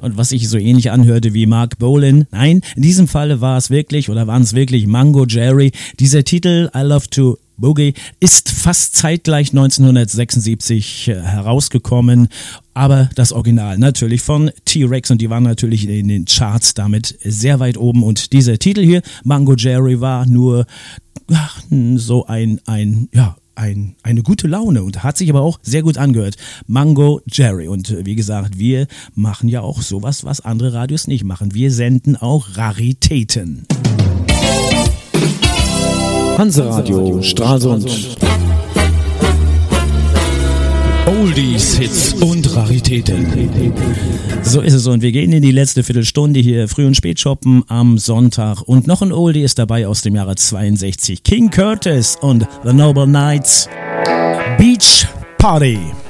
und was sich so ähnlich anhörte wie Mark Bolan. Nein, in diesem Falle waren es wirklich Mango Jerry. Dieser Titel, I Love to Boogie, ist fast zeitgleich 1976 herausgekommen, aber das Original natürlich von T-Rex und die waren natürlich in den Charts damit sehr weit oben und dieser Titel hier, Mango Jerry, war nur so eine gute Laune und hat sich aber auch sehr gut angehört. Mango Jerry. Und wie gesagt, wir machen ja auch sowas, was andere Radios nicht machen. Wir senden auch Raritäten. Hanseradio Stralsund. Oldies, Hits und Raritäten. So ist es und wir gehen in die letzte Viertelstunde hier Früh- und Spätshoppen am Sonntag und noch ein Oldie ist dabei aus dem Jahre 62. King Curtis und The Noble Knights Beach Party.